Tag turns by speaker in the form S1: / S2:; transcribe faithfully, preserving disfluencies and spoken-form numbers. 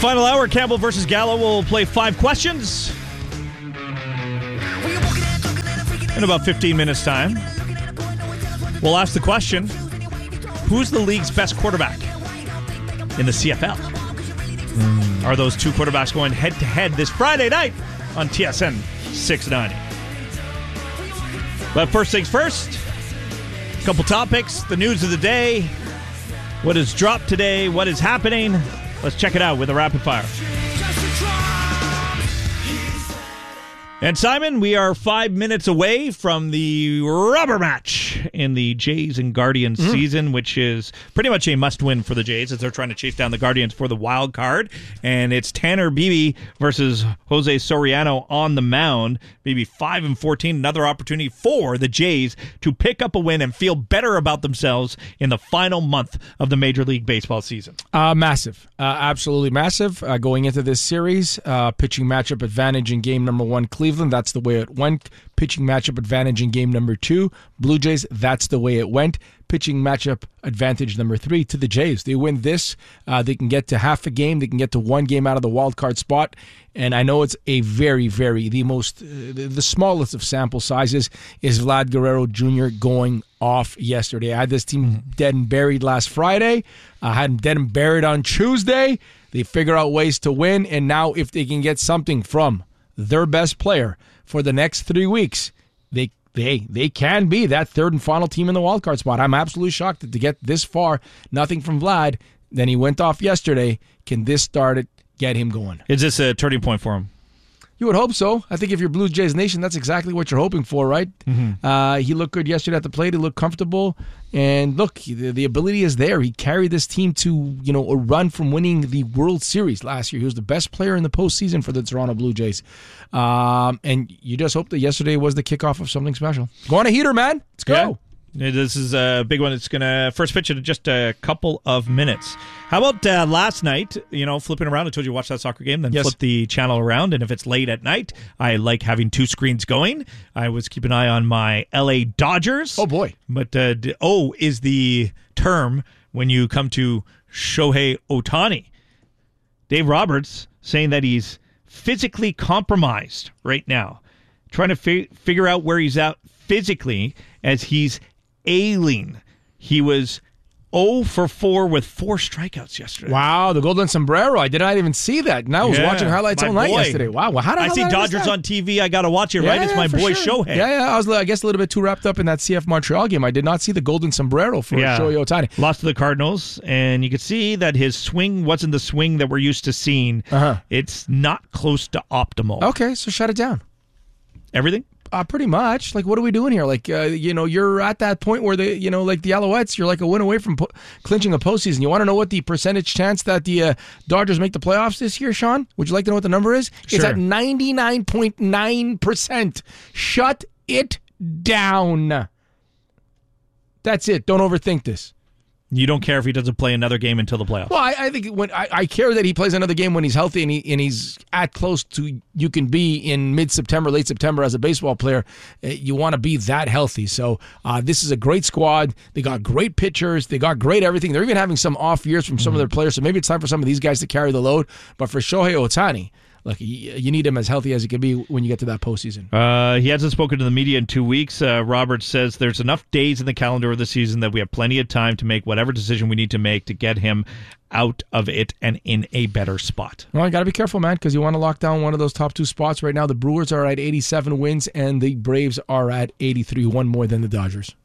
S1: Final hour, Campbell versus Gallo will play five questions in about fifteen minutes' time. We'll ask the question, who's the league's best quarterback in the C F L? Mm. Are those two quarterbacks going head-to-head this Friday night on T S N six ninety? But first things first, a couple topics, the news of the day, what has dropped today, what is happening. Let's check it out with a rapid fire. And Simon, we are five minutes away from the rubber match in the Jays and Guardians mm. season, which is pretty much a must-win for the Jays as they're trying to chase down the Guardians for the wild card. And it's Tanner Beebe versus Jose Soriano on the mound. Beebe five and fourteen, another opportunity for the Jays to pick up a win and feel better about themselves in the final month of the Major League Baseball season.
S2: Uh, massive. Uh, absolutely massive. Uh, going into this series, uh, pitching matchup advantage in game number one, Cleveland. That's the way it went. Pitching matchup advantage in game number two, Blue Jays. That's the way it went. Pitching matchup advantage number three to the Jays. They win this, uh, they can get to half a game. They can get to one game out of the wild card spot. And I know it's a very, very, the most, uh, the smallest of sample sizes is Vlad Guerrero Junior going off yesterday. I had this team dead and buried last Friday. I had them dead and buried on Tuesday. They figure out ways to win. And now if they can get something from their best player for the next three weeks, they they they can be that third and final team in the wildcard spot. I'm absolutely shocked that to get this far, nothing from Vlad. Then he went off yesterday. Can this start it, get him going?
S1: Is this a turning point for him?
S2: You would hope so. I think if you're Blue Jays Nation, that's exactly what you're hoping for, right? Mm-hmm. Uh, he looked good yesterday at the plate. He looked comfortable. And look, the, the ability is there. He carried this team to, you know, a run from winning the World Series last year. He was the best player in the postseason for the Toronto Blue Jays. Um, and you just hope that yesterday was the kickoff of something special. Go on a heater, man. Let's go.
S1: Yeah. This is a big one. It's going to first pitch in just a couple of minutes. How about uh, last night, you know, flipping around? I told you to watch that soccer game, then yes. flip the channel around. And if it's late at night, I like having two screens going. I was keeping an eye on my L A Dodgers.
S2: Oh, boy.
S1: But uh, O is the term when you come to Shohei Ohtani. Dave Roberts saying that he's physically compromised right now, trying to fi- figure out where he's at physically as he's ailing. He was oh for four with four strikeouts yesterday.
S2: Wow, the golden sombrero. I did not even see that. And I was
S1: yeah,
S2: watching highlights all night
S1: boy.
S2: yesterday. Wow, well, how did
S1: I see Dodgers on T V. I got to watch it,
S2: yeah,
S1: right? It's my boy
S2: sure.
S1: Shohei.
S2: Yeah, yeah. I was, I guess, a little bit too wrapped up in that C F Montreal game. I did not see the golden sombrero for yeah. Shohei Ohtani.
S1: Lost to the Cardinals, and you could see that his swing wasn't the swing that we're used to seeing. Uh-huh. It's not close to optimal.
S2: Okay, so shut it down.
S1: Everything?
S2: Uh, pretty much. Like, what are we doing here? Like, uh, you know, you're at that point where the, you know, like the Alouettes, you're like a win away from po- clinching a postseason. You want to know what the percentage chance that the uh, Dodgers make the playoffs this year, Sean? Would you like to know what the number is?
S1: Sure.
S2: It's at ninety-nine point nine percent. Shut it down. That's it. Don't overthink this.
S1: You don't care if he doesn't play another game until the playoffs.
S2: Well, I, I think when I, I care that he plays another game when he's healthy and he and he's at close to you can be in mid-September, late September as a baseball player. Uh, you want to be that healthy. So uh, this is a great squad. They got great pitchers. They got great everything. They're even having some off years from some mm-hmm. of their players. So maybe it's time for some of these guys to carry the load. But for Shohei Ohtani, look, you need him as healthy as he can be when you get to that postseason.
S1: Uh, he hasn't spoken to the media in two weeks. Uh, Roberts says there's enough days in the calendar of the season that we have plenty of time to make whatever decision we need to make to get him out of it and in a better spot.
S2: Well, you got to be careful, man, because you want to lock down one of those top two spots. Right now, the Brewers are at eighty-seven wins and the Braves are at eighty-three, one more than the Dodgers.